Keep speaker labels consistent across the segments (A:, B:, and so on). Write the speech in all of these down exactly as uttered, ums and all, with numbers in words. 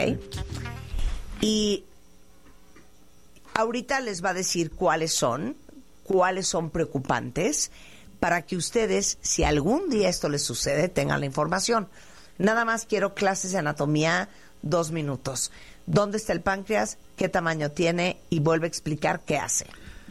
A: Y ahorita les va a decir cuáles son, cuáles son preocupantes, para que ustedes, si algún día esto les sucede, tengan la información. Nada más quiero clases de anatomía, dos minutos. ¿Dónde está el páncreas? ¿Qué tamaño tiene? Y vuelve a explicar qué hace.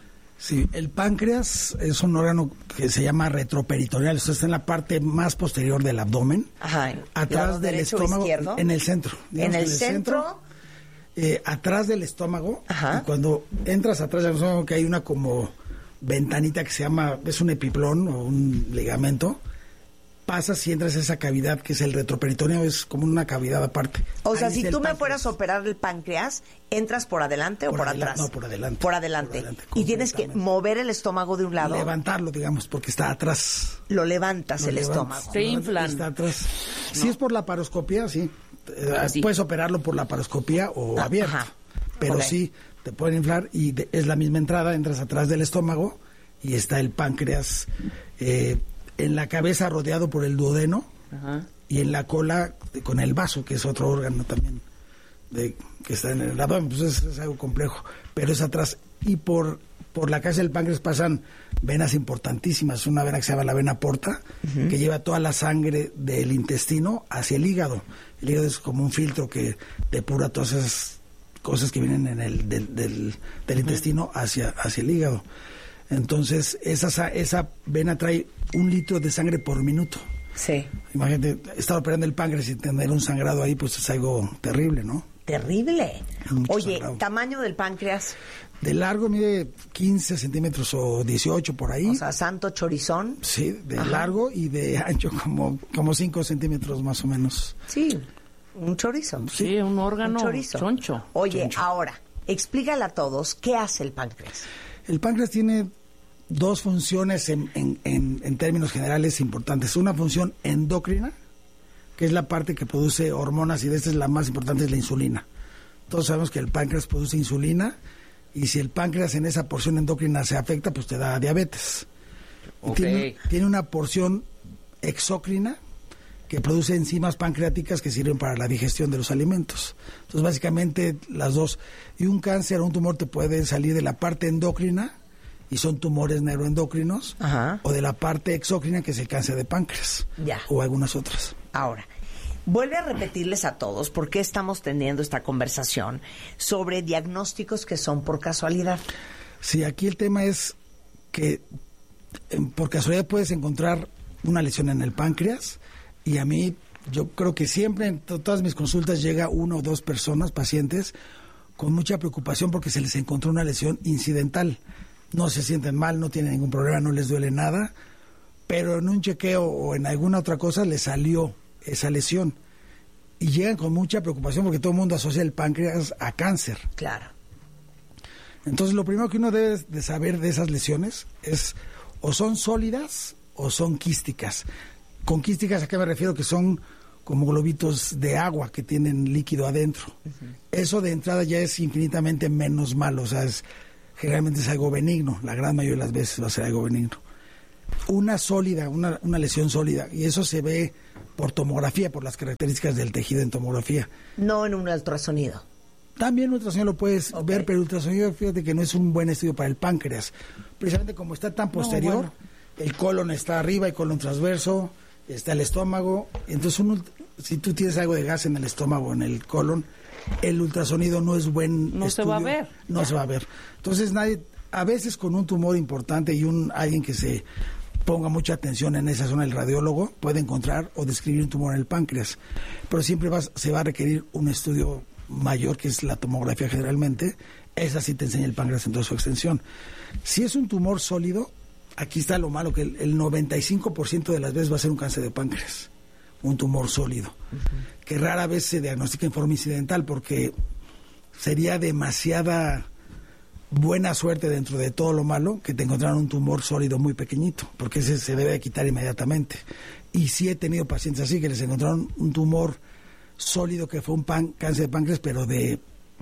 B: Sí, el páncreas es un órgano que se llama retroperitoneal. Esto está en la parte más posterior del abdomen.
A: Ajá.
B: Atrás del estómago.
A: Izquierdo?
B: En el centro.
A: En el, el centro.
B: centro eh, atrás del estómago.
A: Ajá.
B: Y cuando entras atrás del estómago, que hay una como ventanita que se llama, es un epiplón o un ligamento. Pasas y entras a esa cavidad que es el retroperitoneo, es como una cavidad aparte.
A: O sea,
B: Ahí
A: si tú me
B: páncreas.
A: fueras a operar el páncreas, ¿entras por adelante
B: por
A: o por
B: adela-
A: atrás?
B: No, por adelante.
A: Por adelante.
B: Por adelante,
A: y tienes que mover el estómago de un lado.
B: Levantarlo, digamos, porque está atrás.
A: Lo levantas
B: Lo
A: el
B: levantas.
A: estómago.
C: Se inflan.
B: Está atrás.
C: ¿No?
B: Si es por la paroscopía, sí. Eh,
C: Así.
B: Puedes operarlo por la paroscopía o
A: Ah,
B: abierto.
A: ajá.
B: Pero
A: Ok.
B: sí, te pueden inflar y de- es la misma entrada, entras atrás del estómago y está el páncreas eh, en la cabeza rodeado por el duodeno.
C: Ajá.
B: Y en la cola de- con el vaso, que es otro órgano también de, que está en el abdomen, pues es, es algo complejo, pero es atrás. Y por, por la cabeza del páncreas pasan venas importantísimas, una vena que se llama la vena porta, uh-huh. que lleva toda la sangre del intestino hacia el hígado. El hígado es como un filtro que depura todas esas cosas que vienen en el del, del, del uh-huh. intestino hacia, hacia el hígado. Entonces, esa, esa vena trae un litro de sangre por minuto.
A: Sí.
B: Imagínate, estar operando el páncreas y tener un sangrado ahí, pues es algo terrible, ¿no?
A: Terrible.
B: Mucho
A: Oye,
B: sangrado.
A: ¿tamaño del páncreas?
B: De largo mide quince centímetros o dieciocho por ahí.
A: O sea, santo chorizón.
B: Sí, de
A: Ajá.
B: largo y de ancho como, como cinco centímetros más o menos.
A: Sí, un chorizo.
C: Sí, un órgano
A: Un chorizo.
C: choncho.
A: Oye,
B: Choncho.
A: ahora, explícale a todos qué hace el páncreas.
B: El páncreas tiene dos funciones en, en, en, en términos generales importantes. Una función endocrina, que es la parte que produce hormonas, y de esta es la más importante, es la insulina. Todos sabemos que el páncreas produce insulina, y si el páncreas en esa porción endocrina se afecta, pues te da diabetes. Y
C: Ok.
B: Tiene, tiene una porción exócrina, que produce enzimas pancreáticas que sirven para la digestión de los alimentos. Entonces, básicamente, las dos. Y un cáncer o un tumor te puede salir de la parte endocrina, y son tumores neuroendocrinos,
A: Ajá.
B: o de la parte exócrina, que es el cáncer de páncreas,
A: Ya.
B: o algunas otras.
A: Ahora, vuelve a repetirles a todos por qué estamos teniendo esta conversación sobre diagnósticos que son por casualidad.
B: Sí, aquí el tema es que eh, por casualidad puedes encontrar una lesión en el páncreas, y a mí, yo creo que siempre en to- todas mis consultas llega una o dos personas, pacientes, con mucha preocupación porque se les encontró una lesión incidental. No se sienten mal, no tienen ningún problema, no les duele nada, pero en un chequeo o en alguna otra cosa les salió esa lesión. Y llegan con mucha preocupación porque todo el mundo asocia el páncreas a cáncer.
A: Claro.
B: Entonces, lo primero que uno debe de saber de esas lesiones es o son sólidas o son quísticas. Con quísticas, ¿a qué me refiero? Que son como globitos de agua que tienen líquido adentro. Uh-huh. Eso de entrada ya es infinitamente menos malo, o sea, es... generalmente es algo benigno, la gran mayoría de las veces va a ser algo benigno. Una sólida, una, una lesión sólida, y eso se ve por tomografía, por las características del tejido en tomografía.
A: No en un ultrasonido.
B: También el ultrasonido lo puedes
A: Okay.
B: ver, pero el ultrasonido, fíjate que no es un buen estudio para el páncreas. Precisamente como está tan posterior, no, bueno. el colon está arriba, el colon transverso, está el estómago. Entonces, un, si tú tienes algo de gas en el estómago, en el colon, el ultrasonido no es buen
C: no
B: estudio,
C: se va a ver
B: no ya. se va a ver. Entonces nadie, a veces con un tumor importante y un alguien que se ponga mucha atención en esa zona, el radiólogo puede encontrar o describir un tumor en el páncreas, pero siempre va, se va a requerir un estudio mayor, que es la tomografía generalmente. Esa sí te enseña el páncreas en toda su extensión. Si es un tumor sólido, aquí está lo malo, que el, el noventa y cinco por ciento de las veces va a ser un cáncer de páncreas, un tumor sólido, uh-huh. que rara vez se diagnostica en forma incidental, porque sería demasiada buena suerte dentro de todo lo malo que te encontraran un tumor sólido muy pequeñito, porque ese se debe de quitar inmediatamente. Y sí he tenido pacientes así, que les encontraron un tumor sólido que fue un pan, cáncer de páncreas, pero de,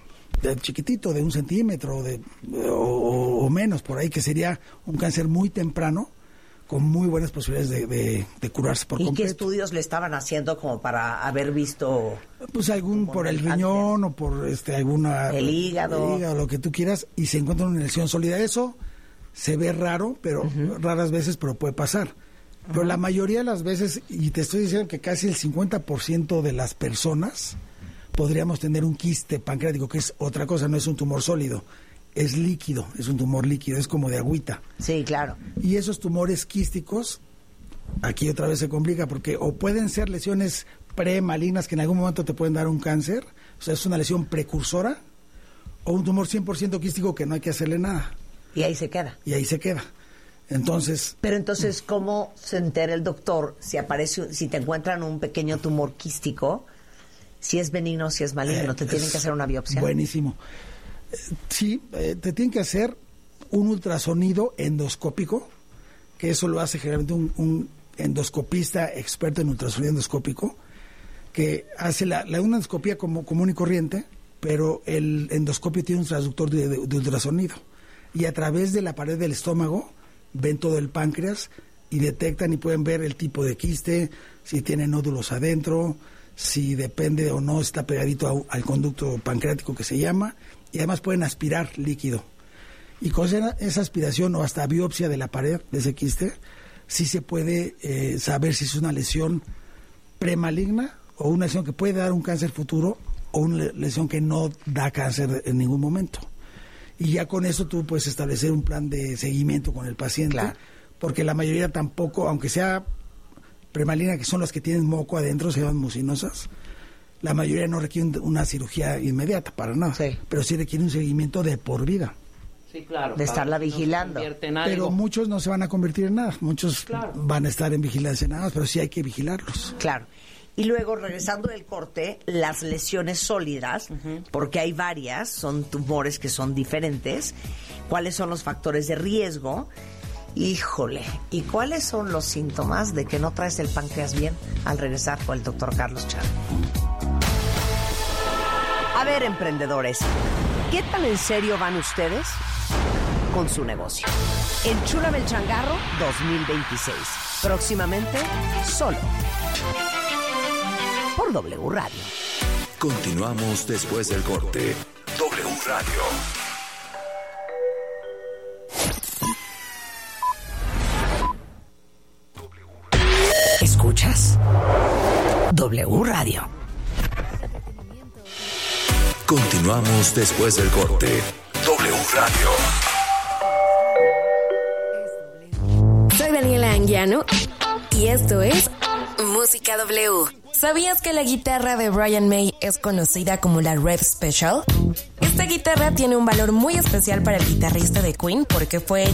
B: de chiquitito, de un centímetro de, o, o menos, por ahí, que sería un cáncer muy temprano, con muy buenas posibilidades de, de, de curarse por
A: ¿Y
B: completo.
A: qué estudios le estaban haciendo como para haber visto?
B: Pues algún por el riñón o por este alguna
A: el hígado,
B: el hígado, lo que tú quieras, y se encuentra una lesión sólida. Eso se ve raro, pero uh-huh. raras veces, pero puede pasar. Uh-huh. Pero la mayoría de las veces, y te estoy diciendo que casi el cincuenta por ciento de las personas podríamos tener un quiste pancreático, que es otra cosa, no es un tumor sólido, es líquido, es un tumor líquido, es como de agüita.
A: Sí, claro.
B: Y esos tumores quísticos, aquí otra vez se complica, porque o pueden ser lesiones premalignas que en algún momento te pueden dar un cáncer, o sea, es una lesión precursora, o un tumor cien por ciento quístico que no hay que hacerle nada.
A: Y ahí se queda.
B: Y ahí se queda. Entonces...
A: Pero entonces, ¿cómo se entera el doctor si aparece, si te encuentran un pequeño tumor quístico, si es benigno o si es maligno? ¿Te eh, tienen que hacer una biopsia?
B: Buenísimo. Eh, sí, eh, te tienen que hacer un ultrasonido endoscópico, que eso lo hace generalmente un, un endoscopista experto en ultrasonido endoscópico, que hace la, la una endoscopía como común y corriente, pero el endoscopio tiene un transductor de, de, de ultrasonido. Y a través de la pared del estómago ven todo el páncreas y detectan y pueden ver el tipo de quiste, si tiene nódulos adentro, si depende o no está pegadito a, al conducto pancreático que se llama, y además pueden aspirar líquido. Y con esa, esa aspiración o hasta biopsia de la pared de ese quiste, sí se puede eh, saber si es una lesión premaligna o una lesión que puede dar un cáncer futuro o una lesión que no da cáncer en ningún momento. Y ya con eso tú puedes establecer un plan de seguimiento con el paciente, claro. Porque la mayoría tampoco, aunque sea premaligna, que son las que tienen moco adentro, se llaman mucinosas, la mayoría no requieren una cirugía inmediata, para nada, sí. Pero sí requiere un seguimiento de por vida.
A: Sí, claro. De estarla vigilando.
B: Pero muchos no se van a convertir en nada, muchos claro. van a estar en vigilancia nada más, pero sí hay que vigilarlos.
A: Claro. Y luego, regresando del corte, las lesiones sólidas, uh-huh. porque hay varias, son tumores que son diferentes. ¿Cuáles son los factores de riesgo? Híjole, ¿y cuáles son los síntomas de que no traes el páncreas bien? Al regresar con el doctor Carlos Char. A ver, emprendedores, ¿qué tan en serio van ustedes con su negocio? Enchúlame el changarro dos mil veintiséis. Próximamente, solo por W Radio.
C: Continuamos después del corte. W Radio.
A: ¿Escuchas? W Radio.
C: Continuamos después del corte. W Radio.
D: Soy Daniela Anguiano y esto es Música W. ¿Sabías que la guitarra de Brian May es conocida como la Rev Special? Esta guitarra tiene un valor muy especial para el guitarrista de Queen porque fue